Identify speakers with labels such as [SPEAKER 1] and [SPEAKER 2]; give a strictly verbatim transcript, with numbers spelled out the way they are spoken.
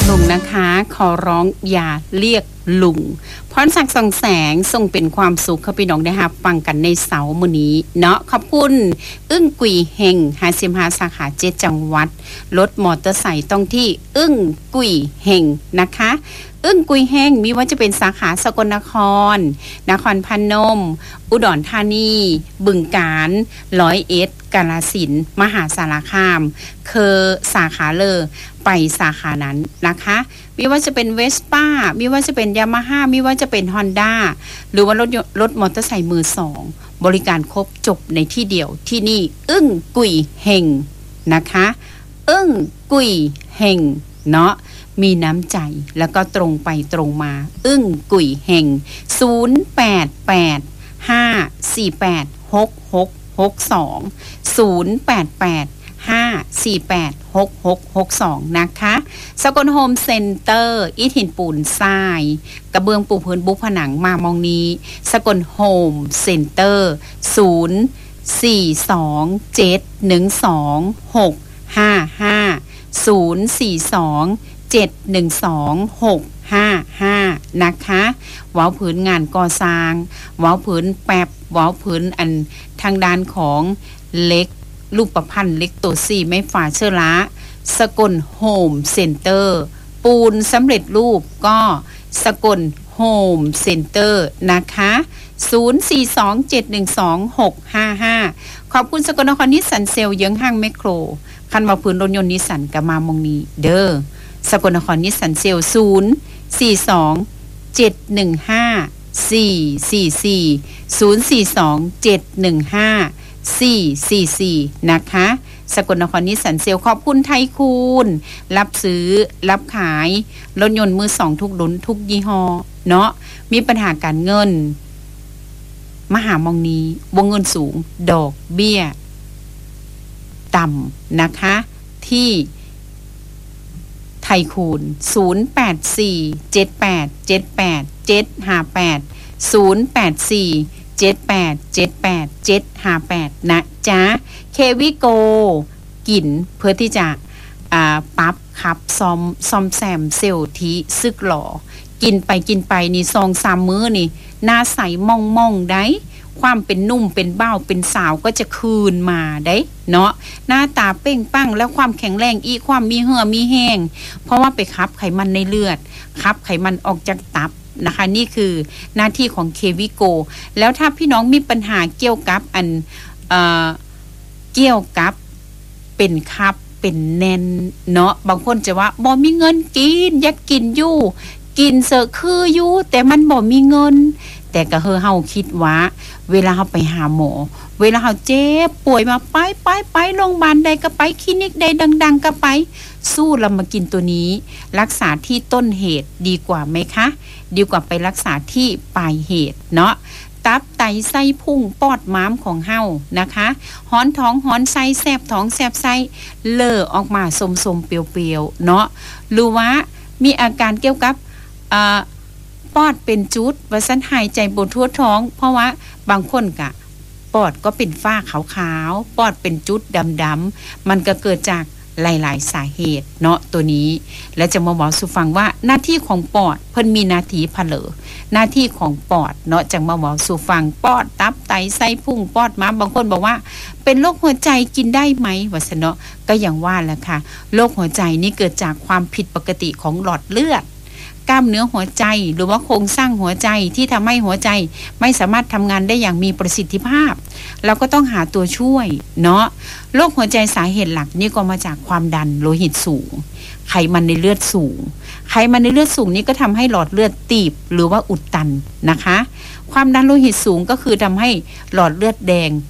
[SPEAKER 1] ลุงนะคะขอร้องอย่าเรียกลุงพรศักดิ์ส่องแสงส่งเป็นความสุขค่ะพี่น้องได้รับฟังกันในเสาร์มื้อนี้เนาะขอบคุณอึ้งกุยเฮงห้าสิบห้าสาขาเจ็ดจังหวัดรถมอเตอร์ไซค์ต้องที่อึ้งกุยเฮงนะคะอึ้งกุยเฮงมีว่าจะเป็นสาขาสกลนครนครพนมอุดรธานีบึงกาฬร้อยเอ็ดกาฬสินธุ์มหาสารคามเคอสาขาเลอไปสาขานั้นนะคะไม่ว่าจะเป็นเวสป้าไม่ว่าจะเป็นยามาฮ่าไม่ว่าจะเป็นฮอนด้าหรือว่ารถรถมอเตอร์ไซค์มือสองบริการครบจบในที่เดียวที่นี่อึ้งกุยเฮงนะคะอึ้งกุยเฮงเนาะมีน้ำใจแล้วก็ตรงไปตรงมาอึ้งกุยเฮงศูนย์ แปด แปด ห้า สี่ แปด หก หก หก สองศูนย์ แปด แปด ห้า สี่ แปด หก หก หก สองนะคะสกลโฮมเซ็นเตอร์อิฐหินปูนทรายกระเบื้องปูพื้นบุกผนังมามองนี้สกลโฮมเซ็นเตอร์ศูนย์ สี่ สอง เจ็ด หนึ่ง สอง หก ห้า ห้าศูนย์ สี่ สอง เจ็ด หนึ่ง สอง หก ห้า ห้านะคะเว้าผืนงานก่อสร้างเว้าผืนแป๊บเว้าผืนอันทางด้านของเล็กรูปประพันธ์เล็กตัวสี่ไม่ฝาเชื้อราสกลโฮมเซ็นเตอร์ปูนสำเร็จรูปก็สกลโฮมเซ็นเตอร์นะคะศูนย์ สี่ สอง เจ็ด หนึ่ง สอง หก ห้า ห้าขอบคุณสกลนครนิสสันเซลเยื้องห้างแมคโครคันว่าพื้นรถยนต์นิสสันก็มามองนี้เด้อสกลนครนิสสันเซลศูนย์ สี่ สอง เจ็ด หนึ่ง ห้า สี่ สี่ สี่ ศูนย์ สี่ สอง เจ็ด หนึ่ง ห้า สี่ สี่ สี่นะคะสกลนครนิสสันเซลขอบคุณไทยคูณรับซื้อรับขายรถยนต์มือสองทุกรุ่นทุกยี่ห้อเนาะมีปัญหาการเงินมหามองนี้วงเงินสูงดอกเบี้ยต่ำนะคะที่ไทยคูณศูนย์ แปด สี่ เจ็ด แปด เจ็ด แปด เจ็ด ห้า แปด ศูนย์ แปด สี่ เจ็ด แปด เจ็ด แปด เจ็ด ห้า แปดนะจ๊ะเควิโกกินเพื่อที่จะอ่าปรับขับซ่อมซ่อมแซมเซลล์ที่ซึกหล่อกินไปกินไปนี่ซองสามมื้อนี่หน้าใสม่องม่องได้ความเป็นนุ่มเป็นเบ้าเป็นสาวก็จะคืนมาได้เนาะหน้าตาเป้งปั้งแล้วความแข็งแรงอีความมีเหื่อมีแห้งเพราะว่าไปคับไขมันในเลือดคับไขมันออกจากตับนะคะนี่คือหน้าที่ของเควิโกแล้วถ้าพี่น้องมีปัญหาเกี่ยวกับอันเอ่อเกี่ยวกับเป็นคับเป็นแน่นเนาะบางคนจะว่าบ่มีเงินกินอยากกินอยู่กินเสอะคืออยู่แต่มันบ่มีเงินแต่ก็เฮอเฮาคิดว่าเวลาเฮาไปหาหมอเวลาเฮาเจ็บป่วยมาไปไปไปโรงพยาบาลใดก็ไปคลินิกใดดังๆก็ไปสู้เรามากินตัวนี้รักษาที่ต้นเหตุดีกว่าไหมคะดีกว่าไปรักษาที่ปลายเหตุเนาะตับไตไส้พุงปอดม้ามของเฮานะคะฮ้อนท้องฮ้อนไส้แสบท้องแสบไส้เลอะออกมาสมๆเปรียวๆเนาะหรือว่ามีอาการเกี่ยวกับอ่าปอดเป็นจุดว่าซั่นหายใจบ่ทั่วท้องเพราะว่าบางคนกะปอดก็เป็นฝ้าขาวๆปอดเป็นจุดดำๆมันก็เกิดจากหลายๆสาเหตุเนาะตัวนี้และจะมาบอกสู่ฟังว่าหน้าที่ของปอดเพิ่นมีหน้าที่ผลอหน้าที่ของปอดเนาะจังมาบอกสู่ฟังปอดตับไตไส้พุงปอดม้ามบางคนบอกว่าเป็นโรคหัวใจกินได้ไหมว่าซั่นเนาะก็อย่างว่าแหละค่ะโรคหัวใจนี่เกิดจากความผิดปกติของหลอดเลือดกล้ามเนื้อหัวใจหรือว่าโครงสร้างหัวใจที่ทำให้หัวใจไม่สามารถทำงานได้อย่างมีประสิทธิภาพเราก็ต้องหาตัวช่วยเนาะโรคหัวใจสาเหตุหลักนี่ก็มาจากความดันโลหิตสูงไขมันในเลือดสูงไขมันในเลือดสูงนี่ก็ทำให้หลอดเลือดตีบหรือว่าอุดตันนะคะความดันโลหิตสูงก็คือทำให้หลอดเลือดแดง